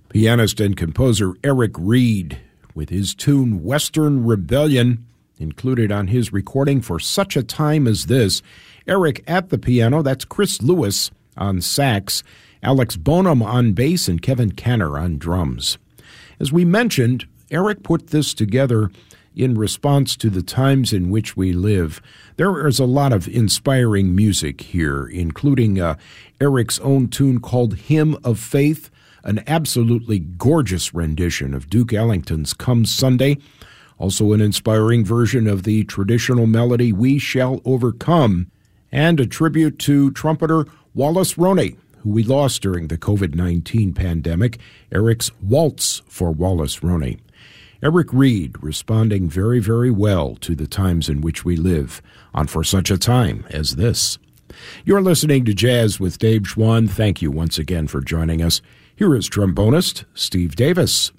Pianist and composer Eric Reed with his tune Western Rebellion, included on his recording For Such a Time as This. Eric at the piano, that's Chris Lewis on sax, Alex Bonham on bass, and Kevin Canner on drums. As we mentioned, Eric put this together in response to the times in which we live. There is a lot of inspiring music here, including Eric's own tune called Hymn of Faith, an absolutely gorgeous rendition of Duke Ellington's Come Sunday, also an inspiring version of the traditional melody We Shall Overcome, and a tribute to trumpeter Wallace Roney, who we lost during the COVID-19 pandemic, Eric's Waltz for Wallace Roney. Eric Reed responding very, very well to the times in which we live on For Such a Time as This. You're listening to Jazz with Dave Schwann. Thank you once again for joining us. Here is trombonist Steve Davis.